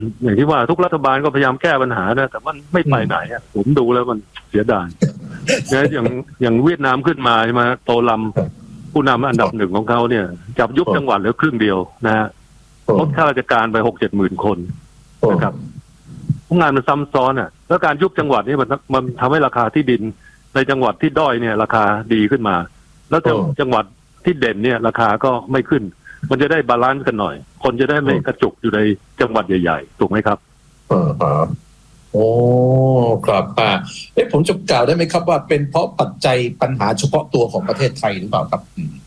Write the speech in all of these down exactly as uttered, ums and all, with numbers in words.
อย่างที่ว่าทุกรัฐบาลก็พยายามแก้ปัญหานะแต่มันไม่ไปไหนอ่ะผมดูแล้วมันเสียดายนะอย่างอย่างเวียดนามขึ้นมาใช่ไหมโตลำผู้นำอันดับหนึ่งของเขาเนี่ยจับยุบจังหวัดเหลือครึ่งเดียวนะฮะลดข้าราชการไปหกเจ็ดหมื่นคนนะครับงานมันซ้ำซ้อนอ่ะแล้วการยุบจังหวัดนี่มันมันทำให้ราคาที่ดินในจังหวัดที่ด้อยเนี่ยราคาดีขึ้นมาแล้วจังหวัดที่เด่นเนี่ยราคาก็ไม่ขึ้นมันจะได้บาลานซ์กันหน่อยคนจะได้ไม่กระจุกอยู่ในจังหวัดใหญ่ๆถูกไหมครับเออครับโอ้ครับอ่าเอ๊ะผมจะกล่าวได้ไหมครับว่าเป็นเพราะปัจจัยปัญหาเฉพาะตัวของประเทศไทยหรือเปล่าครับ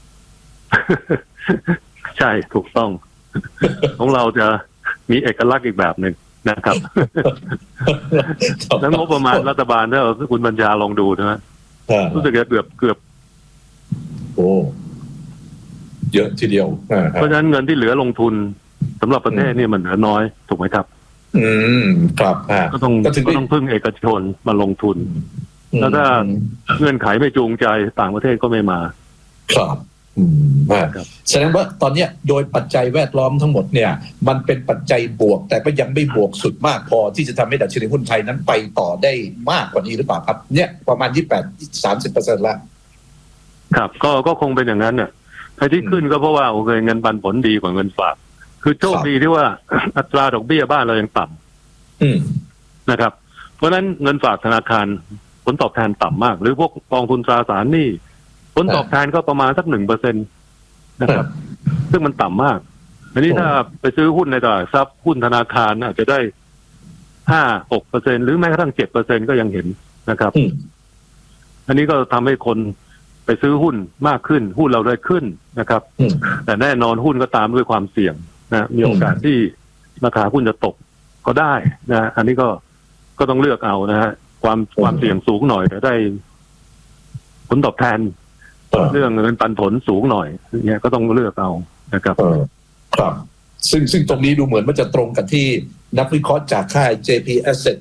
ใช่ถูกต้อง ของเราจะมีเอกลักษณ์อีกแบบหนึ่งนะครับแล้วงบประมาณรัฐบาลถ้าคุณบัญชาลองดูนะรู้สึกจะเกือบเกือบโอ้เยอะทีเดียวเพราะฉะนั้นเงินที่เหลือลงทุนสำหรับประเทศนี่มันเหลือน้อยถูกไหมครับอืมครับก็ต้องก็ต้องพึ่งเอกชนมาลงทุนแล้วถ้าเงื่อนไขไม่จูงใจต่างประเทศก็ไม่มาครับอืมครับแสดงว่าตอนนี้โดยปัจจัยแวดล้อมทั้งหมดเนี่ยมันเป็นปัจจัยบวกแต่ก็ยังไม่บวกสุดมากพอที่จะทำให้ดัชนีหุ้นไทยนั้นไปต่อได้มากกว่านี้หรือเปล่าครับเนี่ยประมาณยี่สิบแปด สามสิบเปอร์เซ็นต์ละครับก็ก็คงเป็นอย่างนั้นน่ะไอ้ที่ขึ้นก็เพราะว่าโอเคเงินปันผลดีกว่าเงินฝากคือโชคดีที่ว่าอัตราดอกเบี้ยบ้านเรายังต่ำนะครับเพราะฉะนั้นเงินฝากธนาคารผลตอบแทนต่ำมากหรือพวกกองทุนตราสารหนี้ผลตอบแทนก็ประมาณสักหนึ่งเปอร์เซ็นต์นะครับซึ่งมันต่ำมากอันนี้ถ้าไปซื้อหุ้นในตลาดทรัพย์หุ้นธนาคารอาจจะได้ห้าหกเปอร์เซ็นต์หรือแม้กระทั่งเจ็ดเปอร์เซ็นต์ก็ยังเห็นนะครับอันนี้ก็ทำให้คนไปซื้อหุ้นมากขึ้นหุ้นเราได้ขึ้นนะครับแต่แน่นอนหุ้นก็ตามด้วยความเสี่ยงนะมีโอกาสที่ราคาหุ้นจะตกก็ได้นะอันนี้ก็ก็ต้องเลือกเอานะฮะความความเสี่ยงสูงหน่อยแต่ได้ผลตอบแทนเรื่องเงินปันผลสูงหน่อยอย่างเงี้ยก็ต้องเลือกเอานะครับครับซึ่งซึ่งตรงนี้ดูเหมือนว่าจะตรงกับที่นักวิเคราะห์จากค่าย เจ พี Asset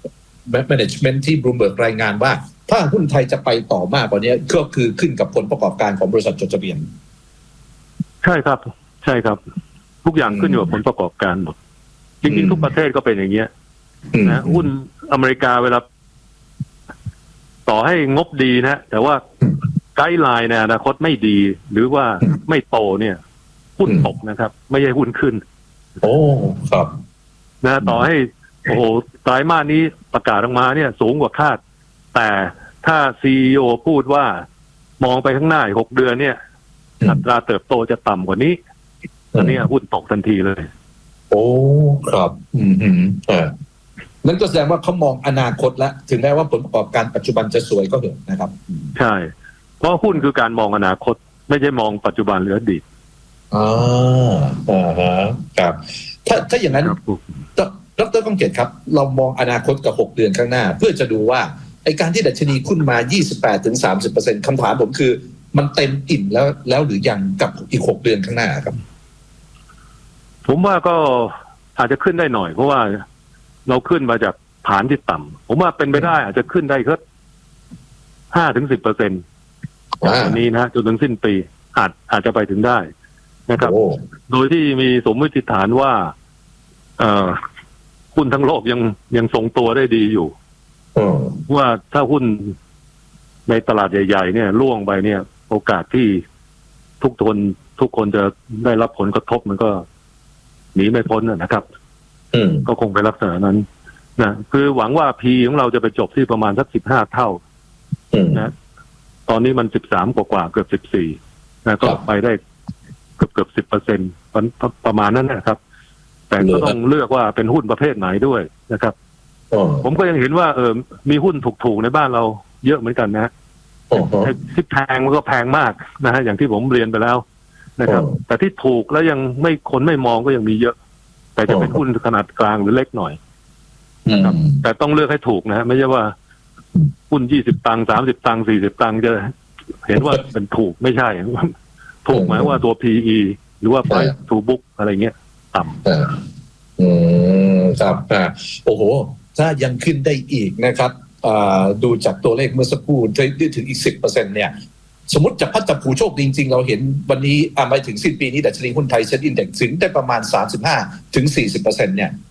Management ที่ Bloomberg รายงานว่าถ้าหุ้นไทยจะไปต่อมากกว่านี้ก็คือขึ้นกับผลประกอบการของบริษัทจดทะเบียนใช่ครับใช่ครับทุกอย่างขึ้นอยู่กับผลประกอบการหมดจริงๆทุกประเทศก็เป็นอย่างเงี้ยนะหุ้นอเมริกาเวลาต่อให้งบดีนะแต่ว่าไกด์ไลน์ในอนาคตไม่ดีหรือว่าไม่โตเนี่ยหุ้นตกนะครับไม่ใช่หุ้นขึ้นโอ้ครับนะต่อให้โอ้โหไตรมาสนี้ประกาศออกมาเนี่ยสูงกว่าคาดแต่ถ้า ซี อี โอ พูดว่ามองไปข้างหน้าอีกหกเดือนเนี่ยอัตราเติบโตจะต่ำกว่านี้อันนี้หุ้นตกทันทีเลยโอ้ครับอืมอืมเออนั่นก็แสดงว่าเขามองอนาคตแล้วถึงแม้ว่าผลประกอบการปัจจุบันจะสวยก็เถอะนะครับใช่เพราะหุ้นคือการมองอนาคตไม่ใช่มองปัจจุบันหรืออดีตอ่าอ่าฮะครับถ้าถ้าอย่างนั้นดร.ก้องเกียรติครับเรามองอนาคตกับหกเดือนข้างหน้าเพื่อจะดูว่าไอ้การที่ดัชนีขึ้นมา ยี่สิบแปดถึงสามสิบเปอร์เซ็นต์ คำถามผมคือมันเต็มอิ่มแล้วแล้วหรือยังกับอีกหกเดือนข้างหน้าครับผมว่าก็อาจจะขึ้นได้หน่อยเพราะว่าเราขึ้นมาจากฐานที่ต่ำผมว่าเป็นไปได้อาจจะขึ้นได้แค่ห้าถึงสิบเปอร์เซ็นต์จากวันนี้นะจนถึงสิ้นปีอาจอาจจะไปถึงได้นะครับโดยที่มีสมมติฐานว่าเอ่อหุ้นทั้งโลกยังยังทรงตัวได้ดีอยู่ว่าถ้าหุ้นในตลาดใหญ่ๆเนี่ยล่วงไปเนี่ยโอกาสที่ทุกคนทุกคนจะได้รับผลกระทบมันก็หนีไม่พ้นนะครับก็คงเป็นลักษณะนั้นนะคือหวังว่า P ของเราจะไปจบที่ประมาณสักสิบห้าเท่านะตอนนี้มันสิบสามกว่าๆเกือบสิบสี่นะก็ไปได้เกือบเกือบสิบเปอร์เซ็นต์ประมาณนั้นนะครับแต่ก็ต้องเลือกว่าเป็นหุ้นประเภทไหนด้วยนะครับผมก็ยังเห็นว่าเออมีหุ้นถูกๆในบ้านเราเยอะเหมือนกันนะที่แพงมันก็แพงมากนะฮะอย่างที่ผมเรียนไปแล้วนะครับแต่ที่ถูกแล้วยังไม่คนไม่มองก็ยังมีเยอะแต่จะเป็นหุ้นขนาดกลางหรือเล็กหน่อยนะครับแต่ต้องเลือกให้ถูกนะไม่ใช่ว่าหุ้นยี่สิบตังค์สามสิบตังค์สี่สิบตังค์จะเห็นว่าเป็นถูกไม่ใช่ถูกหมายว่าตัว พี อี หรือว่า Price to Book อะไรเงี้ยต่ำอืมครับอ่าโอ้โหถ้ายังขึ้นได้อีกนะครับดูจากตัวเลขเมื่อสักครู่ได้ถึงอีก สิบเปอร์เซ็นต์ เนี่ยสมมติจะพัดจับผูโชคดีจริงๆเราเห็นวันนี้อ่าไปถึงสิ้นปีนี้ดัชนีหุ้นไทยเซ็ตอินเด็กซ์ถึงได้ประมาณ สามสิบห้าถึงสี่สิบเปอร์เซ็นต์ เนี่ย